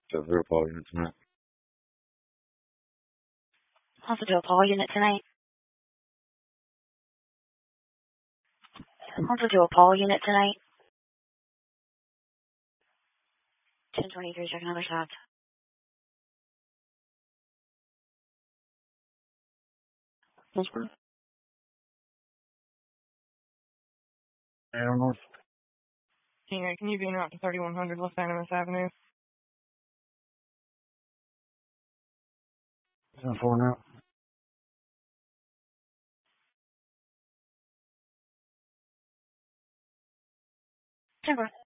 The real power unit tonight. Also do a power unit tonight. Also do a power unit tonight. 1023, check another shot. That's good. I don't know. Tina, can you be in route to 3100 Los Animas Avenue? 7-4 now. Temper.